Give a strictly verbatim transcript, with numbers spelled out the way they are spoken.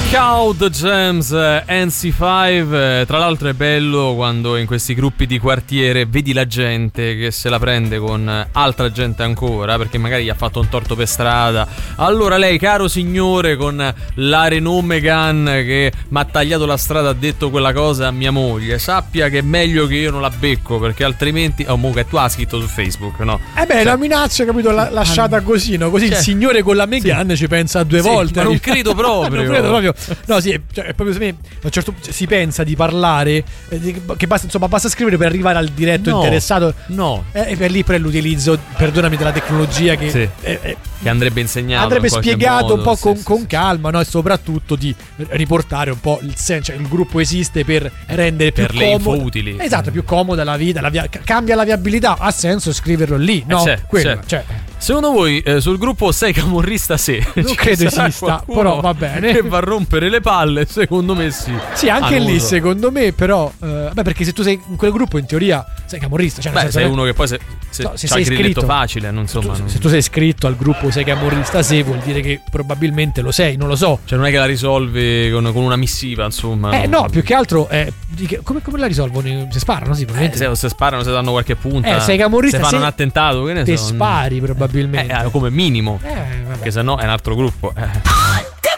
Knockout Gems, N C cinque. Tra l'altro è bello quando in questi gruppi di quartiere vedi la gente che se la prende con altra gente ancora, perché magari gli ha fatto un torto per strada. Allora lei, caro signore, con la Renault Megane che mi ha tagliato la strada, ha detto quella cosa a mia moglie, sappia che è meglio che io non la becco, perché altrimenti... Oh, mo che tu hai scritto su Facebook, no? Eh beh, cioè, la minaccia, capito, la, lasciata così, no? Così cioè, il signore con la Megane sì. ci pensa due sì, volte. Ma non credo proprio. non credo proprio. No, sì, cioè, è proprio me, a un certo punto si pensa di parlare, eh, che basta, insomma, basta scrivere per arrivare al diretto no, interessato. No. Eh, e per lì per l'utilizzo, perdonami, della tecnologia che, sì. eh, eh, che andrebbe insegnato. Andrebbe spiegato modo, un po' sì, con, sì, con sì. calma, no? E soprattutto di riportare un po' il senso. Cioè, il gruppo esiste per rendere più per le info comodo. utili. Esatto, più comoda la vita, la via, cambia la viabilità. Ha senso scriverlo lì, no? Eh, c'è, Quello, c'è. cioè. Secondo voi eh, sul gruppo sei camorrista sì? Non credo esista, però va bene. Che va a rompere le palle, secondo me sì. Sì, anche ah, lì so. secondo me, però eh, beh, perché se tu sei in quel gruppo in teoria sei camorrista, cioè, beh, senso, sei eh, uno che poi se, se, no, se c'ha sei il grilletto iscritto facile, non, insomma, tu, non... se tu sei iscritto al gruppo sei camorrista se vuol dire che probabilmente lo sei, non lo so. Cioè non è che la risolvi con, con una missiva, insomma. Eh non... no, più che altro eh, come, come la risolvono? Si sparano, sì, eh, se, se sparano, se danno qualche punta. Eh, sei camorrista, se fanno se un attentato, che ne te so. spari probabilmente. Eh, come minimo. Eh, perché sennò è un altro gruppo. Eh.